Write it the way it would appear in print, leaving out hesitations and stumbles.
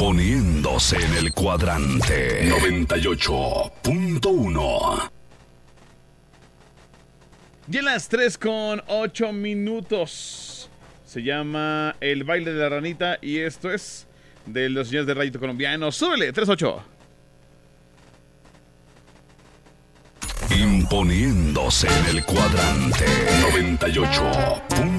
Imponiéndose en el cuadrante 98.1. Y en las 3:08. Se llama El baile de la ranita y esto es de los señores de Rayito Colombiano. ¡Súbele! 3:08. Imponiéndose en el cuadrante 98.1.